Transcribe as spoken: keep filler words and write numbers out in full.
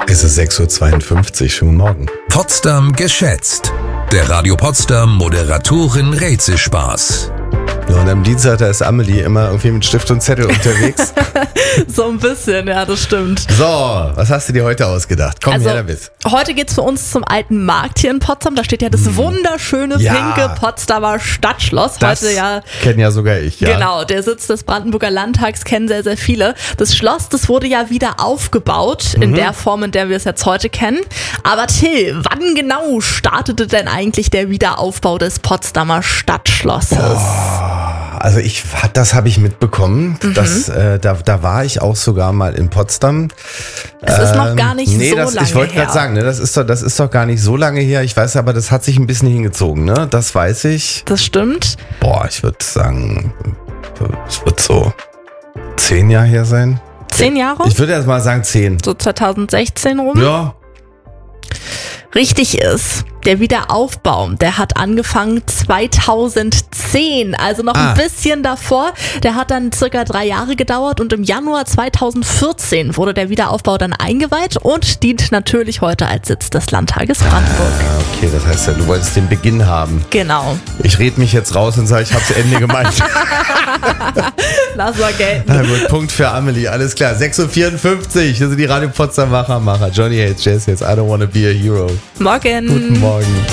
Es ist sechs Uhr zweiundfünfzig, schönen Morgen. Potsdam geschätzt. Der Radio Potsdam Moderatorin Rätselspaß. Ja, und am Dienstag, da ist Amelie immer irgendwie mit Stift und Zettel unterwegs. So ein bisschen, ja, das stimmt. So, was hast du dir heute ausgedacht? Komm also, her damit. Heute geht's für uns zum alten Markt hier in Potsdam. Da steht ja das wunderschöne Ja. pinke Potsdamer Stadtschloss. Das Heute ja. kenne ja sogar ich, ja. Genau, der Sitz des Brandenburger Landtags kennen sehr, sehr viele. Das Schloss, das wurde ja wieder aufgebaut in der Form, in der wir es jetzt heute kennen. Aber Till, wann genau startete denn eigentlich der Wiederaufbau des Potsdamer Stadtschlosses? Also ich, das habe ich mitbekommen. Mhm. Das, äh, da, da war ich auch sogar mal in Potsdam. Es ist noch gar nicht nee, so das, lange ich wollte her. gerade sagen, ne, das ist doch, das ist doch gar nicht so lange her. Ich weiß aber, das hat sich ein bisschen hingezogen, ne? Das weiß ich. Das stimmt. Boah, ich würde sagen, es wird so zehn Jahre her sein. Zehn Jahre? Ich würde erst mal sagen zehn. So zweitausendsechzehn rum? Ja. Richtig ist, der Wiederaufbau, der hat angefangen zweitausendzehn, also noch Ah. ein bisschen davor. Der hat dann circa drei Jahre gedauert und im Januar zweitausendvierzehn wurde der Wiederaufbau dann eingeweiht und dient natürlich heute als Sitz des Landtages Brandenburg. Ah, okay, das heißt ja, du wolltest den Beginn haben. Genau. Ich red mich jetzt raus und sage, ich hab's Ende gemeint. Lass mal gelten. Na gut, Punkt für Amelie, alles klar. sechs Uhr vierundfünfzig, hier sind die Radio Potsdam Macher, Macher. Johnny Hates Jazz jetzt, I don't wanna be a hero. Morgen. Guten Morgen.